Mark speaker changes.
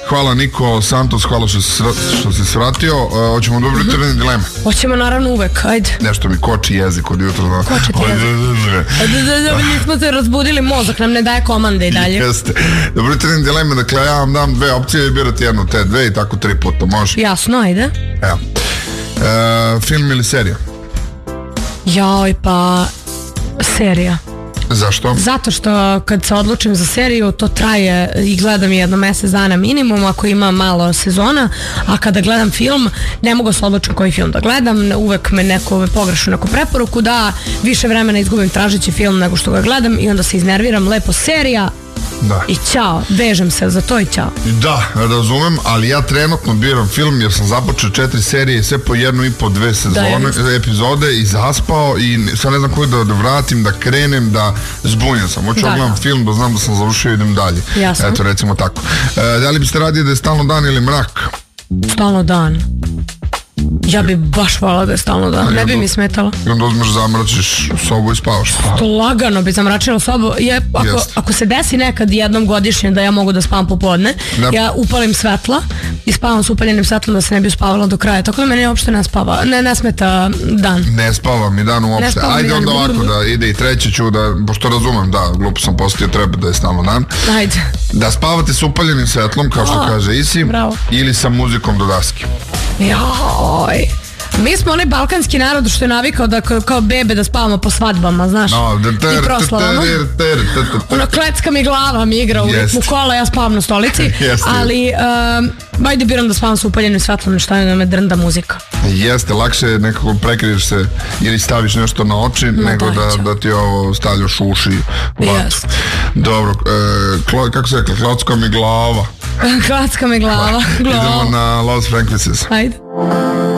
Speaker 1: Hvala Niko Santos, hvala što si svratio. Hoćemo dobro jutro dileme.
Speaker 2: Hoćemo naravno uvek, ajde.
Speaker 1: Nešto mi koči jezik od jutra.
Speaker 2: Koči ti jezik. Nismo se razbudili, mozak nam ne daje komande i dalje.
Speaker 1: Jeste. Dobro jutro dileme, dakle ja vam dam dve opcije i birate jednu te dve i tako 3 puta, može?
Speaker 2: Jasno, ajde.
Speaker 1: Evo. Film ili serija?
Speaker 2: Joj, pa serija.
Speaker 1: Zašto?
Speaker 2: Zato što kad se odlučim za seriju to traje i gledam jedno mesec dana minimum ako ima malo sezona, a kada gledam film ne mogu se odlučiti koji film da gledam, uvek me neko pogrešu neku preporuku da više vremena izgubim tražeći film nego što ga gledam i onda se iznerviram, lepo serija. Da. I ćao, vežem se za to i ćao.
Speaker 1: Da, razumem, ali ja trenutno biram film jer sam započeo 4 serije i sve po 1,5-2 sezone, epizode i zaspao i sad ne znam koji da vratim, da krenem, da zbunjen sam. Hoću gledam film da znam da sam završio i idem dalje.
Speaker 2: Jasno.
Speaker 1: Eto, recimo tako. Da li biste radili da je stalno dan ili mrak?
Speaker 2: Stalno dan. Ja bi baš volala da je stalno dan, ne bi mi smetalo.
Speaker 1: I onda uzmeš, zamračiš sobu i spavaš.
Speaker 2: Lagano bi zamračila sobu. Ako se desi nekad jednom godišnje da ja mogu da spavam popodne, ja upalim svetla i spavam s upaljenim svetlom da se ne bi uspavala do kraja. Tako da meni uopšte ne smeta dan.
Speaker 1: Ne spava mi dan uopšte. Ajde onda ovako da ide i treće ću da, pošto razumem, da, glupo sam postio, treba da je stalno dan.
Speaker 2: Ajde.
Speaker 1: Da spavate s upaljenim svetlom, kao što kaže Isi, ili sa muzikom do daske.
Speaker 2: Joj. Mi smo onaj balkanski narod što je navikao da kao bebe da spavamo po svadbama, znaš, i proslavama. Ono, klecka mi glava mi igra u ritmu kola, ja spavam na stolici, ali ajde biram da spavam sa upaljenim svetlom, šta je da me drnda muzika. Jeste,
Speaker 1: lakše nekako prekriješ se ili staviš nešto na oči nego da ti ovo stavljaš u uši vatu. Dobro, kako se rekla, klocka mi glava.
Speaker 2: Klocka mi glava.
Speaker 1: Idemo na Lost Frequencies.
Speaker 2: Ajde.